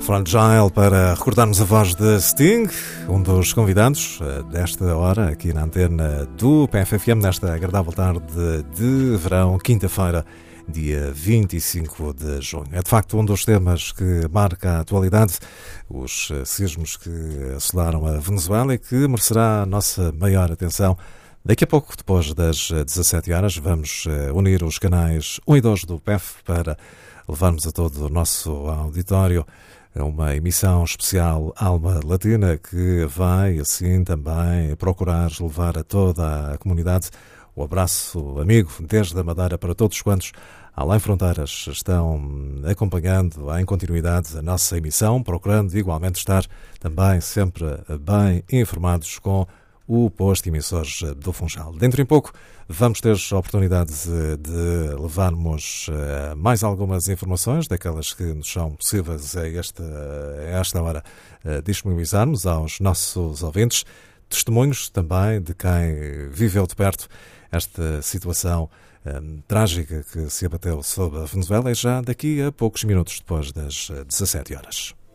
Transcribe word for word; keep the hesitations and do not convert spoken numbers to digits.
Fragile, para recordarmos a voz de Sting, um dos convidados desta hora aqui na antena do P F F M, nesta agradável tarde de verão, quinta-feira, dia vinte e cinco de junho. É de facto um dos temas que marca a atualidade, os sismos que assolaram a Venezuela e que merecerá a nossa maior atenção. Daqui a pouco, depois das dezassete horas, vamos unir os canais um e dois do P F para levarmos a todo o nosso auditório uma emissão especial Alma Latina que vai, assim, também procurar levar a toda a comunidade o abraço amigo desde a Madeira para todos quantos, além fronteiras, estão acompanhando em continuidade a nossa emissão, procurando igualmente estar também sempre bem informados com o posto emissores do Funchal. Dentro em pouco vamos ter a oportunidade de, de levarmos uh, mais algumas informações, daquelas que nos são possíveis a esta, a esta hora uh, disponibilizarmos aos nossos ouvintes, testemunhos também de quem viveu de perto esta situação um, trágica que se abateu sobre a Venezuela, e já daqui a poucos minutos depois das dezassete horas.